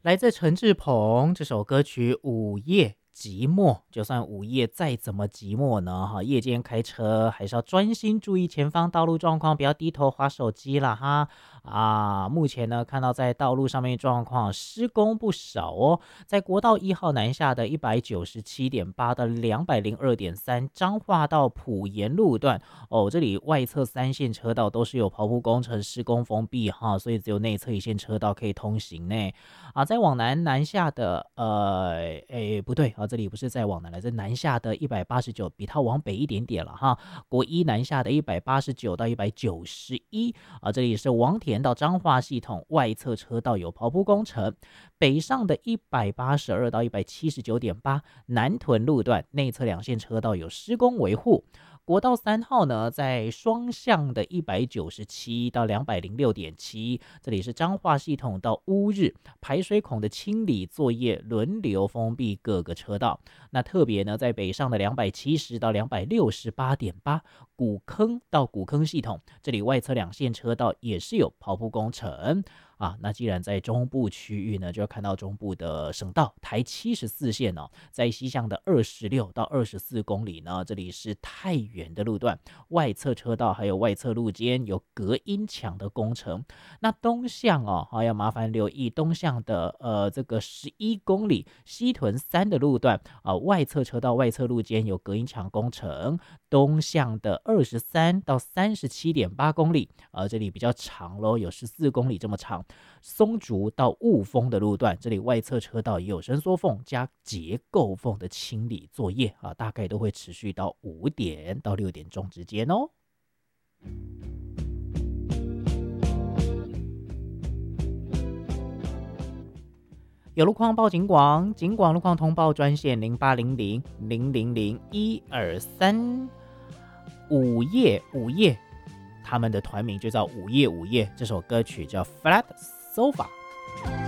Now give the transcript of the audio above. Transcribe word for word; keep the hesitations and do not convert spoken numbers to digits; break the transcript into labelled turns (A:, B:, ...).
A: 来自陈志鹏这首歌曲《午夜寂寞》，就算午夜再怎么寂寞呢，哈，夜间开车还是要专心注意前方道路状况，不要低头滑手机啦哈。啊，目前呢看到在道路上面状况施工不少哦，在国道一号南下的一百九十七点八到两百零二点三彰化到埔盐路段哦，这里外侧三线车道都是有刨铺工程施工封闭哈，所以只有内侧一线车道可以通行呢。啊，在往南南下的，呃，诶，不对啊，这里不是在往南来，这南下的一百八十九，比它往北一点点了哈。国一南下的一百八十九到一百九十一，啊，这里是王田到彰化系统外侧车道有刨铺工程，北上的一百八十二到一百七十九点八，南屯路段内侧两线车道有施工维护。国道三号呢，在双向的一百九十七到两百零六点七，这里是彰化系统到乌日排水孔的清理作业轮流封闭各个车道。那特别呢，在北上的两百七十到两百六十八点八，古坑到古坑系统，这里外侧两线车道也是有刨铺工程。啊，那既然在中部区域呢，就要看到中部的省道台七十四线哦，在西向的二十六到二十四公里呢，这里是太原的路段，外侧车道还有外侧路肩有隔音墙的工程。那东向哦，啊、要麻烦留意东向的呃这个十一公里西屯三的路段啊、呃，外侧车道外侧路肩有隔音墙工程。东向的二十三到三十七点八公里，呃，这里比较长咯，有十四公里这么长。松竹到雾峰的路段，这里外侧车道也有伸缩缝加结构缝的清理作业啊，大概都会持续到五点到六点钟之间哦。有路况报警广，警广路况通报专线零八零零零零零一二三。午夜午夜，他们的团名就叫午夜午夜，这首歌曲叫 Flat Sofa。